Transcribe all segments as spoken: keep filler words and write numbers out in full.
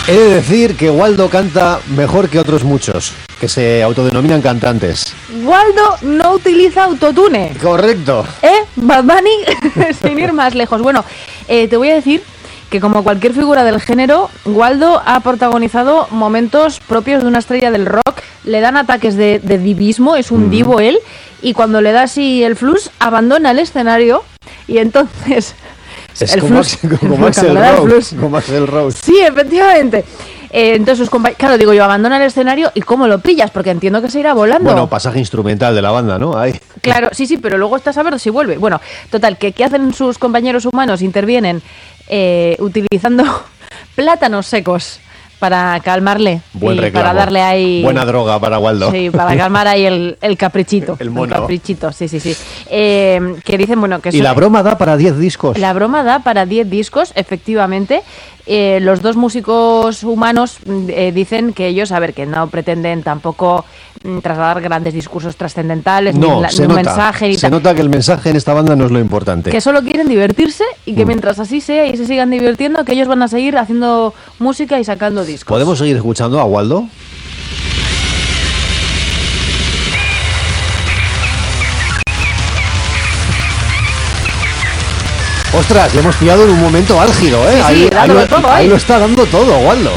He de decir que Waldo canta mejor que otros muchos, que se autodenominan cantantes. Waldo no utiliza autotune. Correcto. ¿Eh? Bad Bunny, sin ir más lejos. Bueno, eh, te voy a decir que como cualquier figura del género, Waldo ha protagonizado momentos propios de una estrella del rock. Le dan ataques de, de divismo, es un mm. divo él, y cuando le da así el flux, abandona el escenario y entonces... Es el como, flux, como, Axel Rose, como Axel Rose. Sí, efectivamente. Eh, entonces sus compañeros, claro, digo yo, abandona el escenario y ¿cómo lo pillas? Porque entiendo que se irá volando. Bueno, pasaje instrumental de la banda, ¿no? Ahí. Claro, sí, sí, pero luego estás a ver si vuelve. Bueno, total, que ¿qué hacen sus compañeros humanos? Intervienen eh, utilizando plátanos secos para calmarle. Buen y reclamo. Para darle ahí... Buena droga para Waldo. Sí, para calmar ahí el, el caprichito. El mono. El caprichito, sí, sí, sí. Eh, que dicen, bueno, que... Y la broma da para diez discos. La broma da para diez discos, efectivamente. Eh, los dos músicos humanos eh, dicen que ellos, a ver, que no pretenden tampoco mm, trasladar grandes discursos trascendentales, no, ni, la, se ni un nota, mensaje. Ni se nota que el mensaje en esta banda no es lo importante. Que solo quieren divertirse y que mm. mientras así sea y se sigan divirtiendo, que ellos van a seguir haciendo música y sacando discos. ¿Podemos seguir escuchando a Waldo? Ostras, le hemos pillado en un momento álgido, ¿eh? Sí, sí, ahí, ahí, lo, todo, ahí ahí. lo está dando todo, Waldo.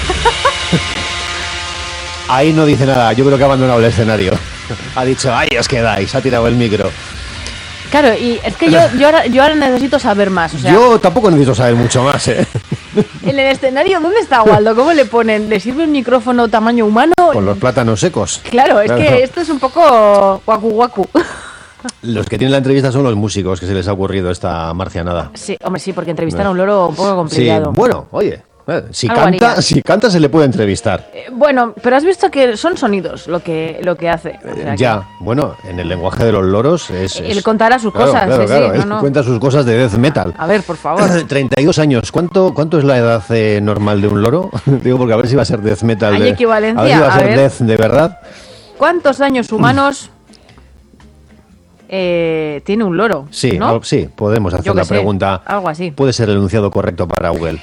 Ahí no dice nada, yo creo que ha abandonado el escenario. Ha dicho, ahí os quedáis, ha tirado el micro. Claro, y es que yo, yo, ahora, yo ahora necesito saber más. O sea, yo tampoco necesito saber mucho más, ¿eh? En el escenario, ¿dónde está Waldo? ¿Cómo le ponen? ¿Le sirve un micrófono tamaño humano? Con los plátanos secos. Claro, es claro. que esto es un poco guacu guacu. Los que tienen la entrevista son los músicos que se les ha ocurrido esta marcianada. Sí, hombre, sí, porque entrevistar a un loro un poco complicado. Sí, bueno, oye, eh, si Algo canta, haría. si canta se le puede entrevistar. Eh, bueno, pero has visto que son sonidos lo que, lo que hace. O sea, Eh, ya, bueno, en el lenguaje de los loros es... Él es- contará sus claro, cosas, claro, sí, claro, sí, él no, no. cuenta sus cosas de death metal. A ver, por favor. treinta y dos años, ¿cuánto, ¿cuánto es la edad eh, normal de un loro? Digo, porque a ver si va a ser death metal. Hay de, equivalencia, a ver si va a a ser ver. death de verdad. ¿Cuántos años humanos eh, tiene un loro? Sí, ¿no? algo- sí, podemos hacer Yo qué la sé, pregunta. algo así. Puede ser el enunciado correcto para Google.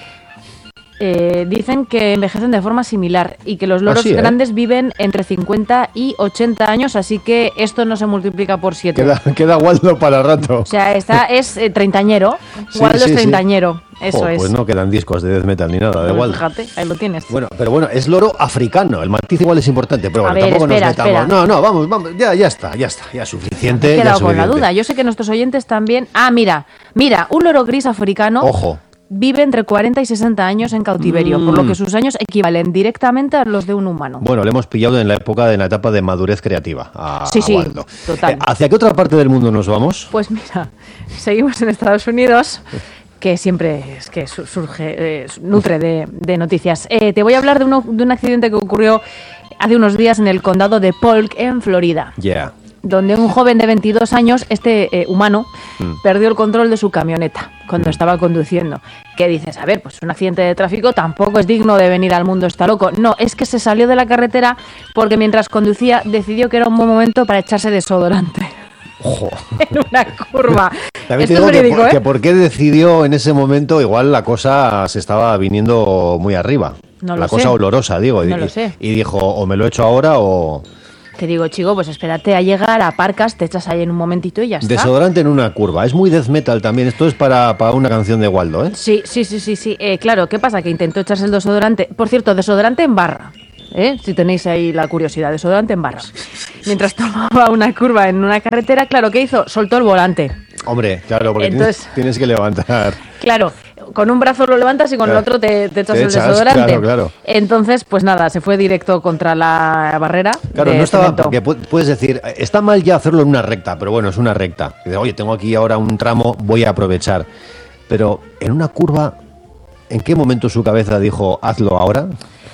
Eh, dicen que envejecen de forma similar y que los loros Ah, sí, ¿eh? grandes viven entre cincuenta y ochenta años, así que esto no se multiplica por siete. Queda, queda Waldo para rato. O sea, esta es eh, treintañero. Sí, Waldo sí, es sí. treintañero. Eso Jo, es. Pues no quedan discos de death metal ni nada de Pues Waldo. fíjate, ahí lo tienes. Bueno, pero bueno, es loro africano. El matiz igual es importante, pero A bueno, ver, tampoco espera, nos metamos. espera. No, no, vamos, vamos, ya, ya está, ya está, ya es suficiente. Me he ya quedado es con la suficiente. duda. Yo sé que nuestros oyentes también. Ah, mira, mira, un loro gris africano Ojo. vive entre cuarenta y sesenta años en cautiverio, Mm. por lo que sus años equivalen directamente a los de un humano. Bueno, le hemos pillado en la época de la etapa de madurez creativa a, Sí, a sí, Waldo. total. Eh, ¿Hacia qué otra parte del mundo nos vamos? Pues mira, seguimos en Estados Unidos, que siempre es que su- surge, eh, nutre de, de noticias. Eh, te voy a hablar de, uno, de un accidente que ocurrió hace unos días en el condado de Polk, en Florida, Yeah. donde un joven de veintidós años, este eh, humano, Mm. perdió el control de su camioneta cuando estaba conduciendo. ¿Qué dices? A ver, pues un accidente de tráfico tampoco es digno de venir al mundo, está loco. No, es que se salió de la carretera porque mientras conducía decidió que era un buen momento para echarse desodorante Ojo. en una curva. También te Esto digo es que, verídico, por, ¿eh? que por qué decidió en ese momento, igual la cosa se estaba viniendo muy arriba. No la lo cosa sé. olorosa, digo. No y, lo sé. y dijo, o me lo echo ahora o... Te digo, chico, pues espérate a llegar, aparcas, te echas ahí en un momentito y ya está. Desodorante en una curva. Es muy death metal también. Esto es para, para una canción de Waldo, ¿eh? Sí, sí, sí, sí, sí. Eh, claro, ¿qué pasa? Que intentó echarse el desodorante. Por cierto, desodorante en barra. ¿Eh? Si tenéis ahí la curiosidad, desodorante en barra. Mientras tomaba una curva en una carretera, claro, ¿qué hizo? Soltó el volante. Hombre, claro, porque Entonces- tienes, tienes que levantar. Claro, con un brazo lo levantas y con el Claro. otro te, te echas Te el echas, desodorante. claro, claro. Entonces, pues nada, se fue directo contra la barrera. Claro, de no estaba, cemento. porque pu- puedes decir, está mal ya hacerlo en una recta, pero bueno, es una recta. Dices, oye, tengo aquí ahora un tramo, voy a aprovechar. Pero en una curva, ¿en qué momento su cabeza dijo, hazlo ahora?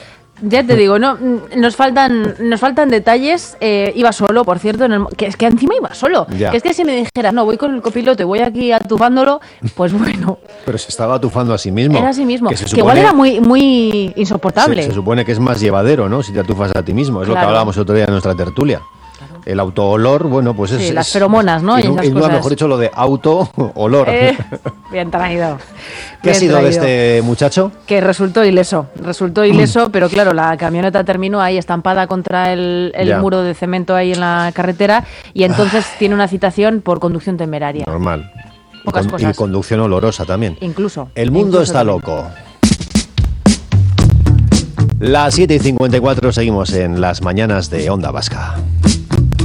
Ya te digo, no, mm, nos faltan, nos faltan detalles. Eh, iba solo, por cierto, en el mo- que es que encima iba solo. Ya. Que es que si me dijera, no, voy con el copiloto y voy aquí atufándolo, pues bueno, Pero se estaba atufando a sí mismo. era así mismo. Que, Que, se igual supone- era muy, muy insoportable. Se, se supone que es más llevadero, ¿no? Si te atufas a ti mismo. Es lo que Claro. hablábamos el otro día en nuestra tertulia. El autoolor, bueno, pues es... Sí, las es- feromonas, ¿no? Y Y, esas y nunca cosas. mejor dicho lo de auto-olor. Eh, bien traído. ¿Qué ha Bien sido de traído. este muchacho? Que resultó ileso, resultó ileso, pero claro, la camioneta terminó ahí estampada contra el, el Ya. muro de cemento ahí en la carretera y entonces tiene una citación por conducción temeraria. Normal. Pocas y, con- y cosas. conducción olorosa también. Incluso. El mundo incluso está también. loco. Las siete y cincuenta y cuatro seguimos en las mañanas de Onda Vasca.